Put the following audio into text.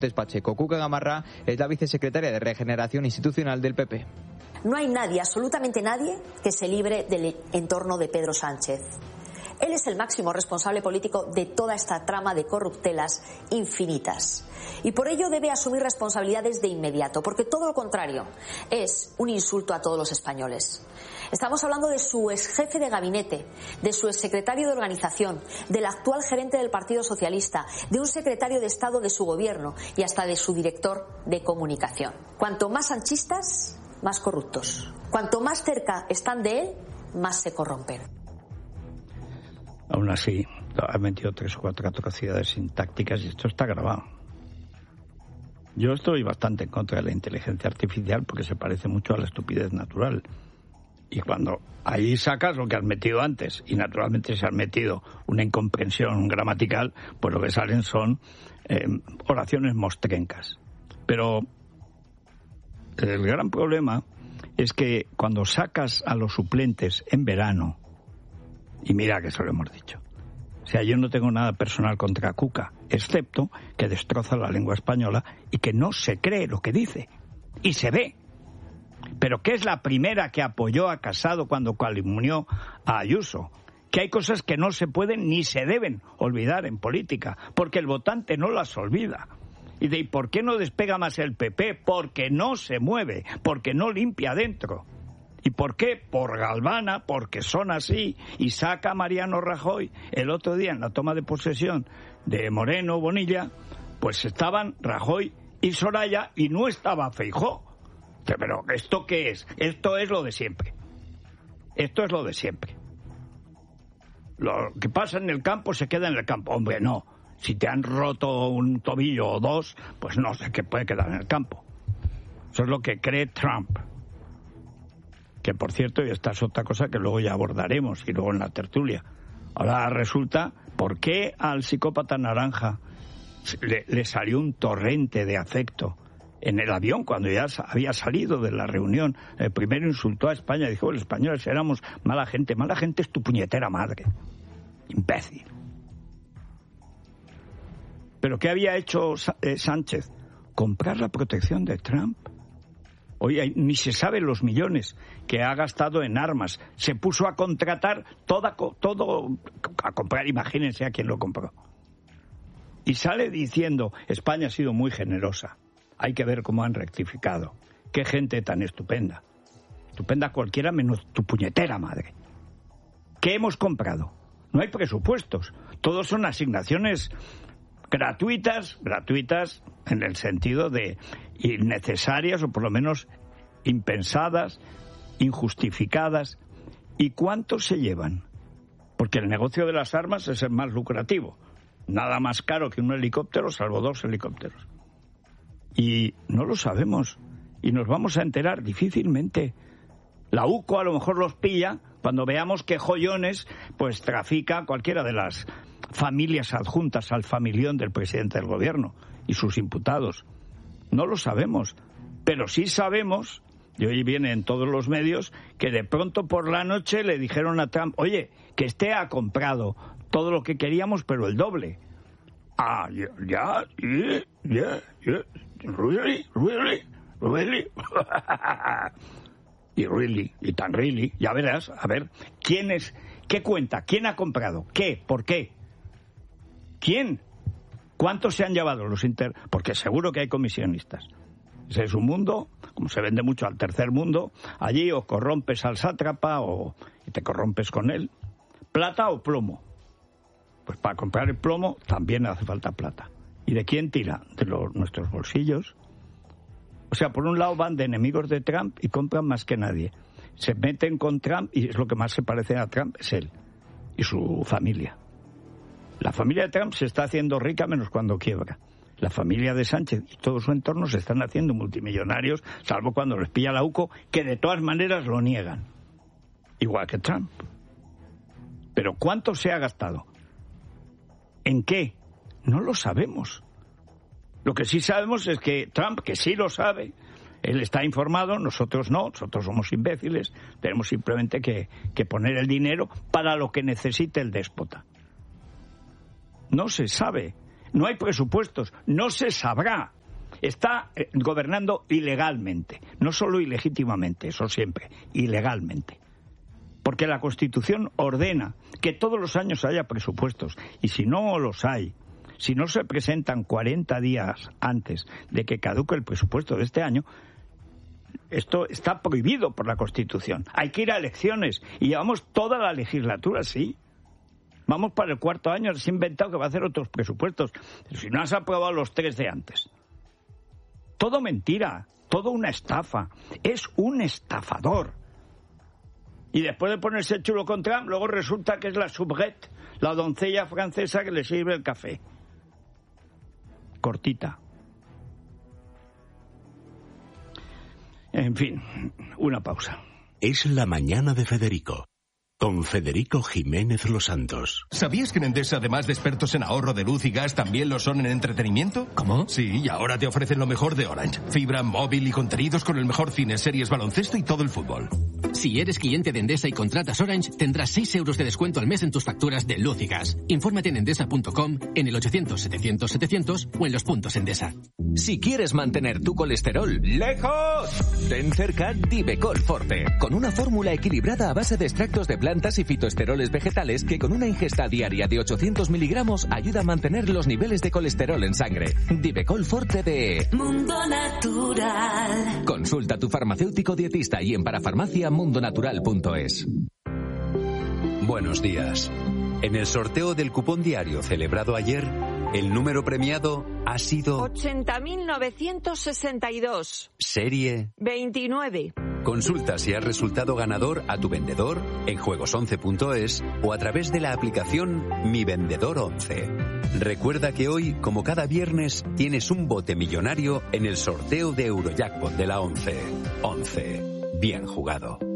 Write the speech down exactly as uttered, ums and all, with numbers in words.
Pacheco. Cuca Gamarra es la vicesecretaria de Regeneración Institucional del P P. No hay nadie, absolutamente nadie, que se libre del entorno de Pedro Sánchez. Él es el máximo responsable político de toda esta trama de corruptelas infinitas. Y por ello debe asumir responsabilidades de inmediato, porque todo lo contrario es un insulto a todos los españoles. Estamos hablando de su exjefe de gabinete, de su exsecretario de organización, del actual gerente del Partido Socialista, de un secretario de Estado de su gobierno y hasta de su director de comunicación. Cuanto más sanchistas, más corruptos. Cuanto más cerca están de él, más se corrompen. Aún así, ha metido tres o cuatro atrocidades sintácticas y esto está grabado. Yo estoy bastante en contra de la inteligencia artificial porque se parece mucho a la estupidez natural. Y cuando ahí sacas lo que has metido antes y naturalmente se has metido una incomprensión gramatical, pues lo que salen son eh, oraciones mostrencas. Pero el gran problema es que cuando sacas a los suplentes en verano, y mira que eso lo hemos dicho, o sea, yo no tengo nada personal contra Cuca, excepto que destroza la lengua española y que no se cree lo que dice, y se ve. Pero que es la primera que apoyó a Casado cuando calumnió a Ayuso. Que hay cosas que no se pueden ni se deben olvidar en política, porque el votante no las olvida. Y de ¿y por qué no despega más el P P? Porque no se mueve, porque no limpia adentro. ¿Y por qué? Por Galvana, porque son así. Y saca a Mariano Rajoy. El otro día, en la toma de posesión de Moreno Bonilla, pues estaban Rajoy y Soraya y no estaba Feijóo. Pero ¿esto qué es? Esto es lo de siempre. Esto es lo de siempre. Lo que pasa en el campo se queda en el campo. Hombre, no. Si te han roto un tobillo o dos, pues no sé qué puede quedar en el campo. Eso es lo que cree Trump. Que, por cierto, y esta es otra cosa que luego ya abordaremos, y luego en la tertulia. Ahora resulta, ¿por qué al psicópata naranja le, le salió un torrente de afecto en el avión cuando ya había salido de la reunión? El primero insultó a España y dijo, los españoles éramos mala gente. Mala gente es tu puñetera madre. Imbécil. ¿Pero qué había hecho Sánchez? Comprar la protección de Trump. Oye, ni se sabe los millones que ha gastado en armas. Se puso a contratar toda, todo, a comprar, imagínense a quién lo compró. Y sale diciendo, España ha sido muy generosa. Hay que ver cómo han rectificado. Qué gente tan estupenda. Estupenda cualquiera menos tu puñetera madre. ¿Qué hemos comprado? No hay presupuestos. Todos son asignaciones gratuitas, gratuitas en el sentido de innecesarias o por lo menos impensadas, injustificadas. ¿Y cuántos se llevan? Porque el negocio de las armas es el más lucrativo. Nada más caro que un helicóptero, salvo dos helicópteros. Y no lo sabemos. Y nos vamos a enterar difícilmente. La U C O a lo mejor los pilla cuando veamos que joyones pues trafica cualquiera de las familias adjuntas al familión del presidente del gobierno y sus imputados. No lo sabemos, pero sí sabemos, y hoy viene en todos los medios, que de pronto por la noche le dijeron a Trump, oye, que este ha comprado todo lo que queríamos, pero el doble. Ah, ya, ya, yeah, yeah, yeah, really, really, really. Y really, y tan really, ya verás, a ver, ¿quién es? ¿Qué cuenta? ¿Quién ha comprado? ¿Qué? ¿Por qué? ¿Quién? ¿Cuántos se han llevado los inter...? Porque seguro que hay comisionistas. Ese es un mundo, como se vende mucho al tercer mundo, allí o corrompes al sátrapa o y te corrompes con él. ¿Plata o plomo? Pues para comprar el plomo también hace falta plata. ¿Y de quién tira? De los, nuestros bolsillos. O sea, por un lado van de enemigos de Trump y compran más que nadie. Se meten con Trump y es lo que más se parece a Trump, es él y su familia. La familia de Trump se está haciendo rica menos cuando quiebra. La familia de Sánchez y todo su entorno se están haciendo multimillonarios, salvo cuando les pilla la U C O, que de todas maneras lo niegan. Igual que Trump. Pero ¿cuánto se ha gastado? ¿En qué? No lo sabemos. Lo que sí sabemos es que Trump, que sí lo sabe, él está informado, nosotros no, nosotros somos imbéciles, tenemos simplemente que, que poner el dinero para lo que necesite el déspota. No se sabe. No hay presupuestos, no se sabrá. Está gobernando ilegalmente, no solo ilegítimamente, eso siempre, ilegalmente. Porque la Constitución ordena que todos los años haya presupuestos, y si no los hay, si no se presentan cuarenta días antes de que caduque el presupuesto de este año, esto está prohibido por la Constitución. Hay que ir a elecciones, y llevamos toda la legislatura, sí. Vamos para el cuarto año, se ha inventado que va a hacer otros presupuestos, pero si no has aprobado los tres de antes. Todo mentira, todo una estafa. Es un estafador. Y después de ponerse chulo con Trump, luego resulta que es la soubrette, la doncella francesa que le sirve el café. Cortita. En fin, una pausa. Es la mañana de Federico, con Federico Jiménez Los Santos. ¿Sabías que en Endesa, además de expertos en ahorro de luz y gas, también lo son en entretenimiento? ¿Cómo? Sí, y ahora te ofrecen lo mejor de Orange. Fibra, móvil y contenidos con el mejor cine, series, baloncesto y todo el fútbol. Si eres cliente de Endesa y contratas Orange, tendrás seis euros de descuento al mes en tus facturas de luz y gas. Infórmate en endesa punto com, en el ochocientos setecientos setecientos o en los puntos Endesa. Si quieres mantener tu colesterol lejos, ten cerca Divecol Forte, con una fórmula equilibrada a base de extractos de plantas y fitoesteroles vegetales que con una ingesta diaria de ochocientos miligramos ayuda a mantener los niveles de colesterol en sangre. Divecol Forte de Mundo Natural. Consulta a tu farmacéutico dietista y en parafarmacia mundo natural punto es. Buenos días. En el sorteo del cupón diario celebrado ayer, el número premiado ha sido ochenta mil novecientos sesenta y dos. Serie veintinueve. Consulta si has resultado ganador a tu vendedor en juegos once punto es o a través de la aplicación Mi Vendedor once. Recuerda que hoy, como cada viernes, tienes un bote millonario en el sorteo de Eurojackpot de la once. once. Bien jugado.